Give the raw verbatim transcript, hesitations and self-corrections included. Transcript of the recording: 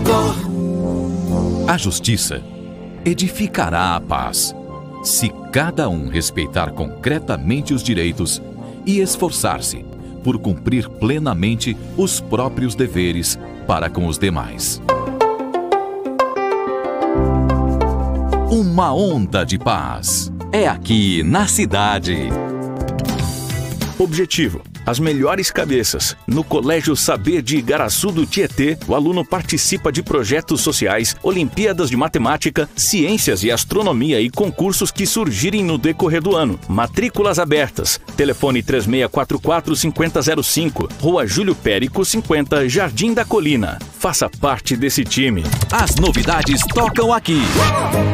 amor. A justiça edificará a paz, se cada um respeitar concretamente os direitos e esforçar-se por cumprir plenamente os próprios deveres para com os demais. Uma onda de paz é aqui na cidade. Objetivo: as melhores cabeças. No Colégio Saber de Igaraçu do Tietê, o aluno participa de projetos sociais, Olimpíadas de Matemática, Ciências e Astronomia e concursos que surgirem no decorrer do ano. Matrículas abertas. Telefone três seis quatro quatro, cinco zero zero cinco, Rua Júlio Périco, cinquenta, Jardim da Colina. Faça parte desse time. As novidades tocam aqui.